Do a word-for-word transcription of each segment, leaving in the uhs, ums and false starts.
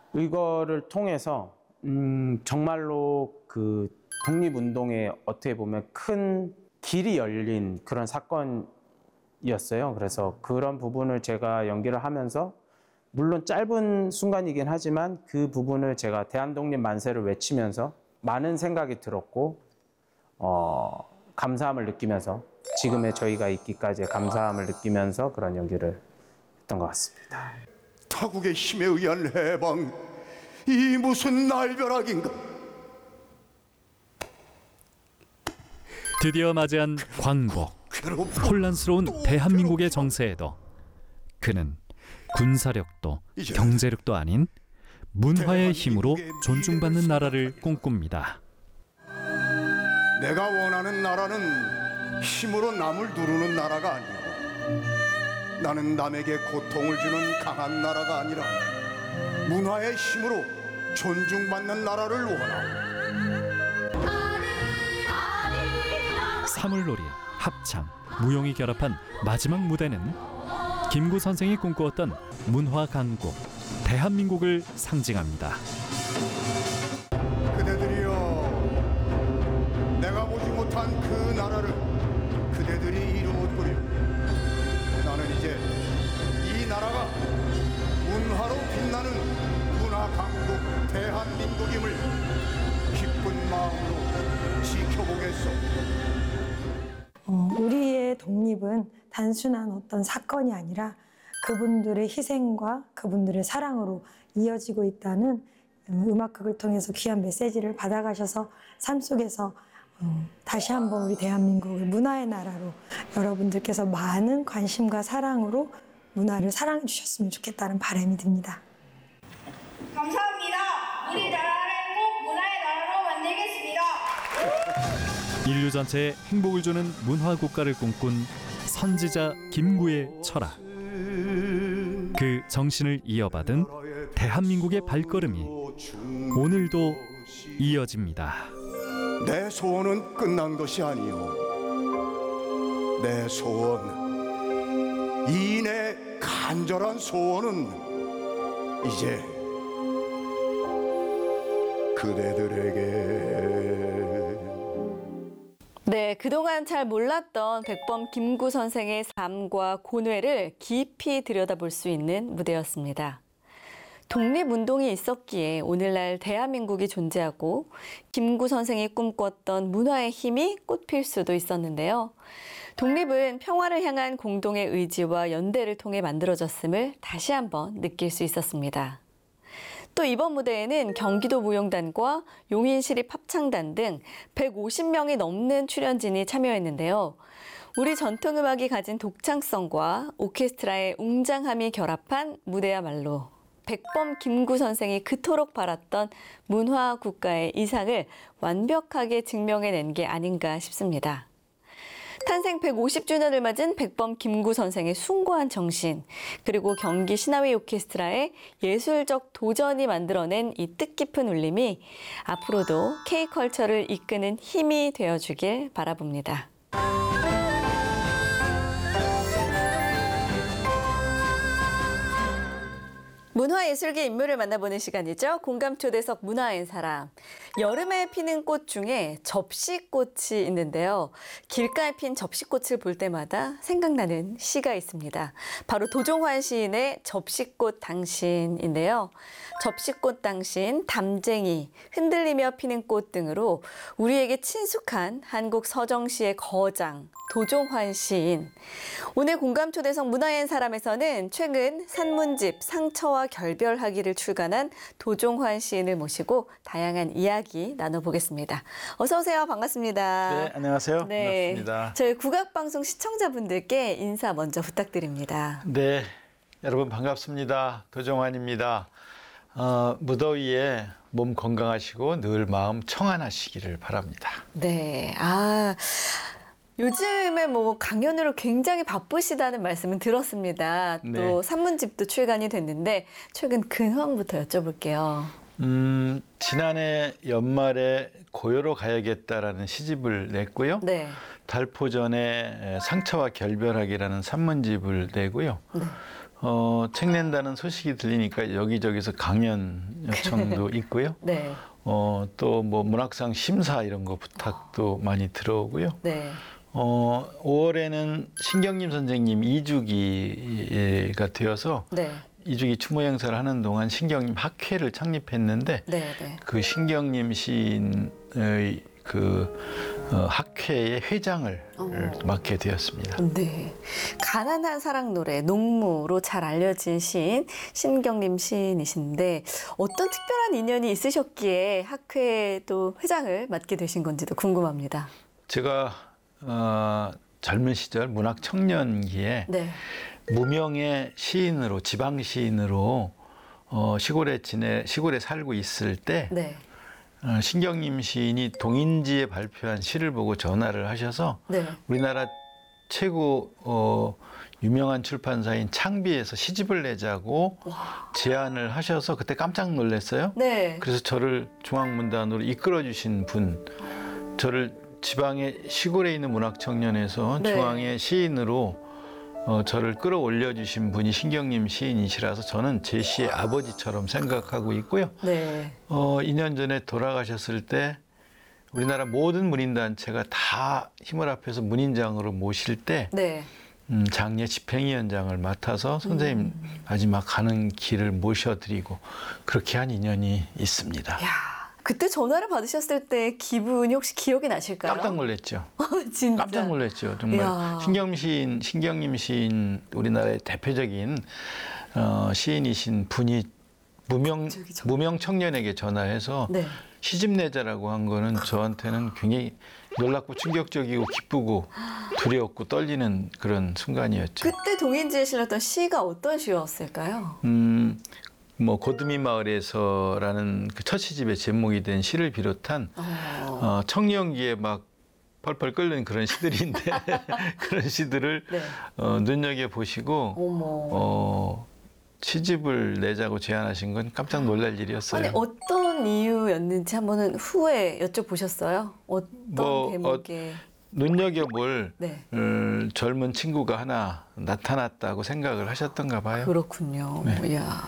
이거를 통해서 음, 정말로 그 독립운동에 어떻게 보면 큰 길이 열린 그런 사건이었어요. 그래서 그런 부분을 제가 연기를 하면서 물론 짧은 순간이긴 하지만 그 부분을 제가 대한독립 만세를 외치면서 많은 생각이 들었고 어, 감사함을 느끼면서 지금의 저희가 있기까지 감사함을 느끼면서 그런 연기를 했던 것 같습니다. 타국의 힘에 의한 해방, 이 무슨 날벼락인가? 드디어 맞이한 광복. 혼란스러운 대한민국의 정세에도 그는 군사력도 경제력도 아닌 문화의 힘으로 존중받는 나라를 꿈꿉니다. 내가 원하는 나라는 힘으로 남을 누르는 나라가 아니고, 나는 남에게 고통을 주는 강한 나라가 아니라 문화의 힘으로 존중받는 나라를 원하오. 사물놀이, 합창, 무용이 결합한 마지막 무대는 김구 선생이 꿈꾸었던 문화 강국, 대한민국을 상징합니다. 그대들이여, 내가 보지 못한 그 나라를 그대들이 이루었구려. 나는 이제 이 나라가 문화로 빛나는 문화 강국 대한민국임을 기쁜 마음으로 지켜보겠소. 어, 우리의 독립은 단순한 어떤 사건이 아니라 그분들의 희생과 그분들의 사랑으로 이어지고 있다는 음악극을 통해서 귀한 메시지를 받아가셔서 삶 속에서 어, 다시 한번 우리 대한민국을 문화의 나라로 여러분들께서 많은 관심과 사랑으로 문화를 사랑해 주셨으면 좋겠다는 바람이 듭니다. 감사합니다. 우리 나라를 꼭 문화의 나라로 만들겠습니다. 인류 전체에 행복을 주는 문화 국가를 꿈꾼 선지자 김구의 철학. 그 정신을 이어받은 대한민국의 발걸음이 오늘도 이어집니다. 내 소원은 끝난 것이 아니오. 내 소원, 이 내 간절한 소원은 이제 그대들에게. 네, 그동안 잘 몰랐던 백범 김구 선생의 삶과 고뇌를 깊이 들여다볼 수 있는 무대였습니다. 독립운동이 있었기에 오늘날 대한민국이 존재하고 김구 선생이 꿈꿨던 문화의 힘이 꽃필 수도 있었는데요. 독립은 평화를 향한 공동의 의지와 연대를 통해 만들어졌음을 다시 한번 느낄 수 있었습니다. 또 이번 무대에는 경기도 무용단과 용인시립 합창단 등 백오십 명이 넘는 출연진이 참여했는데요. 우리 전통음악이 가진 독창성과 오케스트라의 웅장함이 결합한 무대야말로 백범 김구 선생이 그토록 바랐던 문화 국가의 이상을 완벽하게 증명해낸 게 아닌가 싶습니다. 탄생 백오십 주년을 맞은 백범 김구 선생의 숭고한 정신, 그리고 경기 신화위 오케스트라의 예술적 도전이 만들어낸 이 뜻깊은 울림이 앞으로도 K컬처를 이끄는 힘이 되어주길 바라봅니다. 문화예술계 인물을 만나보는 시간이죠. 공감초대석 문화인 사람. 여름에 피는 꽃 중에 접시꽃이 있는데요. 길가에 핀 접시꽃을 볼 때마다 생각나는 시가 있습니다. 바로 도종환 시인의 접시꽃 당신인데요. 접시꽃 당신, 담쟁이, 흔들리며 피는 꽃 등으로 우리에게 친숙한 한국 서정시의 거장, 도종환 시인. 오늘 공감초대석 문화인 사람에서는 최근 산문집 상처와 결별하기를 출간한 도종환 시인을 모시고 다양한 이야기 나눠보겠습니다. 어서 오세요. 반갑습니다. 네, 안녕하세요. 네, 반갑습니다. 저희 국악방송 시청자분들께 인사 먼저 부탁드립니다. 네, 여러분 반갑습니다. 도종환입니다. 어, 무더위에 몸 건강하시고 늘 마음 청안하시기를 바랍니다. 네, 아... 요즘에 뭐 강연으로 굉장히 바쁘시다는 말씀은 들었습니다. 또 네. 산문집도 출간이 됐는데 최근 근황부터 여쭤볼게요. 음, 지난해 연말에 고요로 가야겠다라는 시집을 냈고요. 네. 달포전에 상처와 결별하기라는 산문집을 내고요. 네. 어, 책 낸다는 소식이 들리니까 여기저기서 강연 요청도 있고요. 네. 어, 또 뭐 문학상 심사 이런 거 부탁도 많이 들어오고요. 네. 어, 오월에는 신경림 선생님 이 주기가 되어서 네. 이 주기 추모 행사를 하는 동안 신경림 학회를 창립했는데 네. 네. 그 신경림 시인의 그 어, 학회의 회장을 어. 맡게 되었습니다. 네. 가난한 사랑 노래 농무로 잘 알려진 시인 신경림 시인이신데 어떤 특별한 인연이 있으셨기에 학회도 회장을 맡게 되신 건지도 궁금합니다. 제가 어, 젊은 시절 문학 청년기에 네. 무명의 시인으로 지방 시인으로 어, 시골에 지내 시골에 살고 있을 때 네. 어, 신경림 시인이 동인지에 발표한 시를 보고 전화를 하셔서 네. 우리나라 최고 어, 유명한 출판사인 창비에서 시집을 내자고 와. 제안을 하셔서 그때 깜짝 놀랐어요. 네. 그래서 저를 중앙문단으로 이끌어 주신 분, 저를 지방의 시골에 있는 문학 청년에서 네. 중앙의 시인으로 어, 저를 끌어올려 주신 분이 신경림 시인이시라서 저는 제 시의 아버지처럼 생각하고 있고요. 네. 어, 이 년 전에 돌아가셨을 때 우리나라 모든 문인단체가 다 힘을 합해서 문인장으로 모실 때 네. 음, 장례 집행위원장을 맡아서 선생님 음. 마지막 가는 길을 모셔드리고 그렇게 한 인연이 있습니다. 야, 그때 전화를 받으셨을 때 기분이 혹시 기억이 나실까요? 깜짝 놀랐죠. 진짜. 깜짝 놀랐죠. 정말 이야. 신경 시인, 신경림 시인 우리나라의 대표적인 어, 시인이신 분이 무명 갑자기 저- 무명 청년에게 전화해서 네. 시집 내자라고 한 거는 저한테는 굉장히 놀랍고 충격적이고 기쁘고 두려웠고 떨리는 그런 순간이었죠. 그때 동인지에 실렸던 시가 어떤 시였을까요? 음, 뭐 고드미 마을에서라는 그 첫 시집의 제목이 된 시를 비롯한 어. 어, 청년기에 막 펄펄 끓는 그런 시들인데 그런 시들을 네. 어, 눈여겨 보시고 어머. 어, 시집을 내자고 제안하신 건 깜짝 놀랄 일이었어요. 아니 어떤 이유였는지 한번은 후에 여쭤보셨어요? 어떤 뭐, 대목에? 눈여겨볼 네. 어, 젊은 친구가 하나 나타났다고 생각을 하셨던가 봐요. 그렇군요. 네. 이야,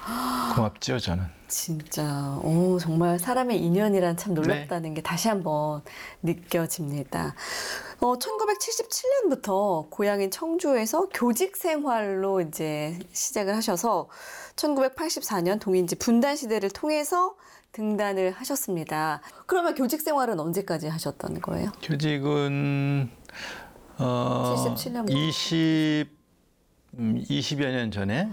고맙죠, 저는. 진짜 오, 정말 사람의 인연이란 참 놀랍다는 네. 게 다시 한번 느껴집니다. 어, 천구백칠십칠 년부터 고향인 청주에서 교직 생활로 이제 시작을 하셔서 천구백팔십사 년 동인지 분단 시대를 통해서 등단을 하셨습니다. 그러면 교직 생활은 언제까지 하셨던 거예요? 교직은 어, 칠십칠 년부터. 이십, 음, 이십여 년 전에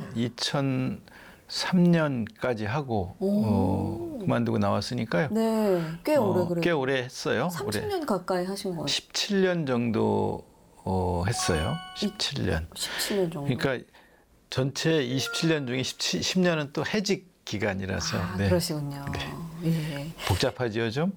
이천삼 년까지 하고 어, 그만두고 나왔으니까요. 네, 꽤 어, 오래 그래요. 꽤 오래 했어요. 삼십 올해 년 가까이 하신 거예요. 십칠 년 정도 어, 했어요. 십칠 년. 십칠 년 정도. 그러니까 전체 이십칠 년 중에 십칠, 십 년은 또 해직 기간이라서 아, 네. 그러시군요. 예. 복잡하지요 좀?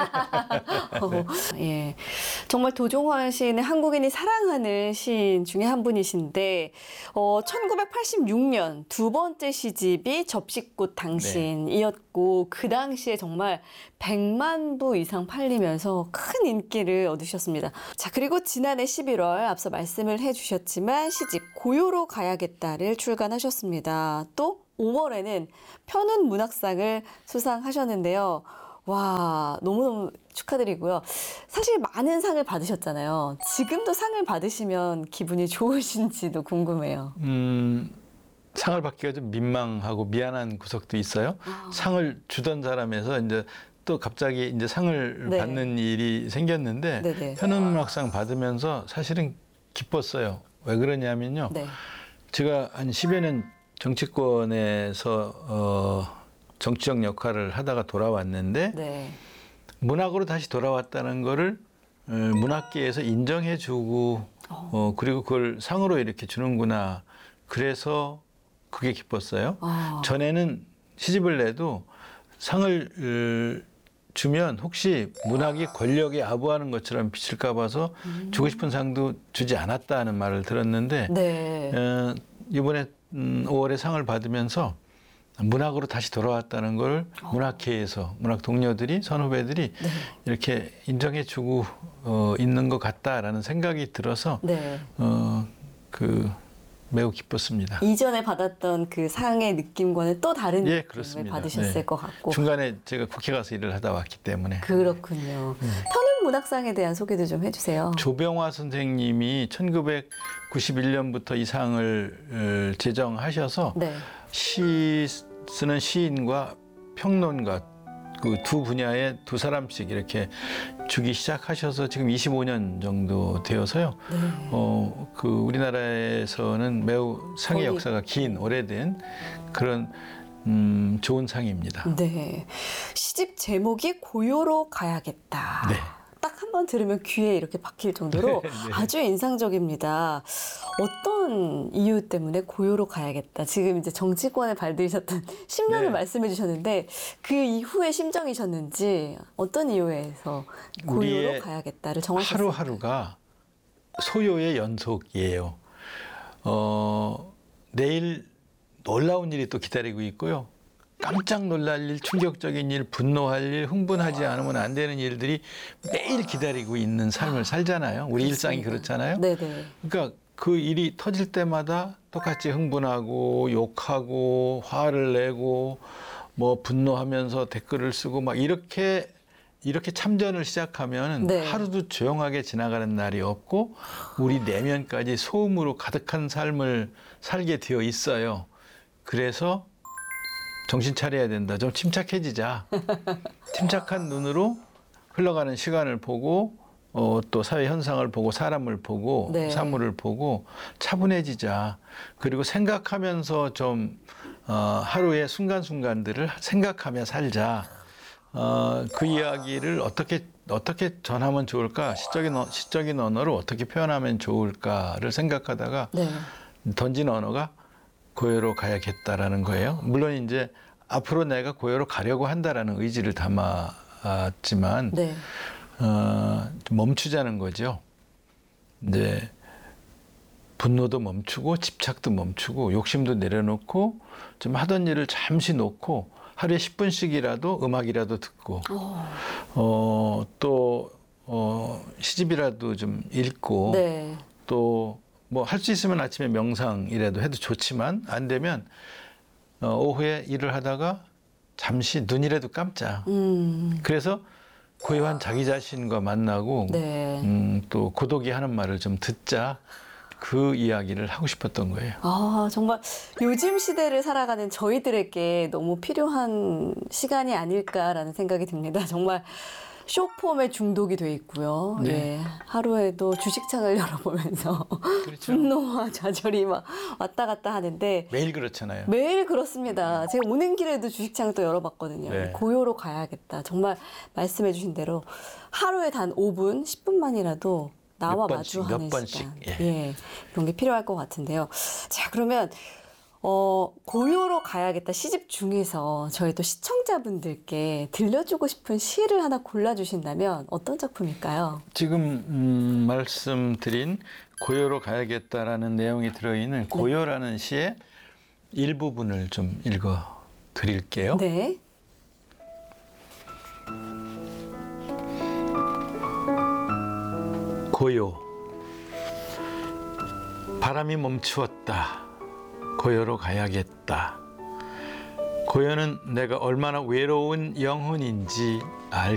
어, 예. 정말 도종환 시인은 한국인이 사랑하는 시인 중에 한 분이신데, 어, 천구백팔십육 년 두 번째 시집이 접시꽃 당신이었고, 그 당시에 정말 백만 부 이상 팔리면서 큰 인기를 얻으셨습니다. 자, 그리고 지난해 십일월 앞서 말씀을 해주셨지만 시집 고요로 가야겠다를 출간하셨습니다. 또 오월에는 편운 문학상을 수상하셨는데요. 와, 너무너무 축하드리고요. 사실 많은 상을 받으셨잖아요. 지금도 상을 받으시면 기분이 좋으신지도 궁금해요. 음, 상을 받기가 좀 민망하고 미안한 구석도 있어요. 아. 상을 주던 사람에서 이제 또 갑자기 이제 상을 네. 받는 일이 생겼는데 네네. 현은문학상 받으면서 사실은 기뻤어요. 왜 그러냐면요. 네. 제가 한 십여 년 정치권에서 어, 정치적 역할을 하다가 돌아왔는데 네. 문학으로 다시 돌아왔다는 거를 어, 문학계에서 인정해주고 어, 그리고 그걸 상으로 이렇게 주는구나. 그래서 그게 기뻤어요. 아. 전에는 시집을 내도 상을 어, 주면 혹시 문학이 권력에 아부하는 것처럼 비칠까 봐서 음. 주고 싶은 상도 주지 않았다는 말을 들었는데 네. 어, 이번에 음, 오월에 상을 받으면서 문학으로 다시 돌아왔다는 걸 어. 문학계에서 문학 동료들이 선후배들이 네. 이렇게 인정해주고 어, 있는 것 같다라는 생각이 들어서 네. 어, 그 매우 기뻤습니다. 이전에 받았던 그 상의 느낌과는 또 다른 예, 느낌을 그렇습니다. 받으셨을 네. 것 같고. 중간에 제가 국회 가서 일을 하다 왔기 때문에. 그렇군요. 편운문학상에 대한 소개도 좀 해주세요. 조병화 선생님이 천구백구십일 년부터 이 상을 어, 제정하셔서 네. 시 쓰는 시인과 평론가 그 두 분야에 두 사람씩 이렇게 주기 시작하셔서 지금 이십오 년 정도 되어서요. 네. 어, 그 우리나라에서는 매우 상의 거의- 역사가 긴 오래된 그런 음, 좋은 상입니다. 네. 시집 제목이 고요로 가야겠다. 네. 딱 한 번 들으면 귀에 이렇게 박힐 정도로 네. 아주 인상적입니다. 어떤 이유 때문에 고요로 가야겠다. 지금 이제 정치권에 발들이셨던 십 년을 네. 말씀해 주셨는데 그 이후의 심정이셨는지 어떤 이유에서 고요로 우리의 가야겠다를 정하셨어요? 하루하루가 소요의 연속이에요. 어, 내일 놀라운 일이 또 기다리고 있고요. 깜짝 놀랄 일, 충격적인 일, 분노할 일, 흥분하지 않으면 안 되는 일들이 매일 기다리고 있는 삶을 살잖아요. 우리 일상이 그렇잖아요. 네네. 그러니까 그 일이 터질 때마다 똑같이 흥분하고 욕하고 화를 내고 뭐 분노하면서 댓글을 쓰고 막 이렇게 이렇게 참전을 시작하면 네. 하루도 조용하게 지나가는 날이 없고 우리 내면까지 소음으로 가득한 삶을 살게 되어 있어요. 그래서 정신 차려야 된다. 좀 침착해지자. 침착한 눈으로 흘러가는 시간을 보고 어, 또 사회 현상을 보고 사람을 보고 네. 사물을 보고 차분해지자. 그리고 생각하면서 좀 어, 하루의 순간순간들을 생각하며 살자. 어, 그 이야기를 어떻게 어떻게 전하면 좋을까? 시적인 어, 시적인 언어로 어떻게 표현하면 좋을까를 생각하다가 네. 던진 언어가 고요로 가야겠다라는 거예요. 물론 이제 앞으로 내가 고요로 가려고 한다라는 의지를 담았지만 네. 어, 좀 멈추자는 거죠. 이제 분노도 멈추고 집착도 멈추고 욕심도 내려놓고 좀 하던 일을 잠시 놓고 하루에 십 분씩이라도 음악이라도 듣고 어, 또 어, 시집이라도 좀 읽고 네. 또 뭐 할 수 있으면 아침에 명상이라도 해도 좋지만 안 되면 어, 오후에 일을 하다가 잠시 눈이라도 감자. 음. 그래서 고요한 자기 자신과 만나고 네. 음, 또 고독이 하는 말을 좀 듣자. 그 이야기를 하고 싶었던 거예요. 아, 정말 요즘 시대를 살아가는 저희들에게 너무 필요한 시간이 아닐까라는 생각이 듭니다. 정말 숏폼에 중독이 돼 있고요. 네. 예, 하루에도 주식창을 열어보면서 그렇죠. 분노와 좌절이 막 왔다 갔다 하는데 매일 그렇잖아요. 매일 그렇습니다. 제가 오는 길에도 주식창을 또 열어봤거든요. 네. 고요로 가야겠다. 정말 말씀해 주신 대로 하루에 단 오 분, 십 분만이라도 나와 몇 번씩, 마주하는 몇 번씩, 시간. 예. 예, 이런 게 필요할 것 같은데요. 자, 그러면 어, 고요로 가야겠다 시집 중에서 저희 또 시청자분들께 들려주고 싶은 시를 하나 골라주신다면 어떤 작품일까요? 지금 음, 말씀드린 고요로 가야겠다라는 내용이 들어있는 고요라는 시의 일부분을 좀 읽어 드릴게요. 네. 고요. 바람이 멈추었다. 고요로 가야겠다. 고요는 내가 얼마나 외로운 영혼인지 알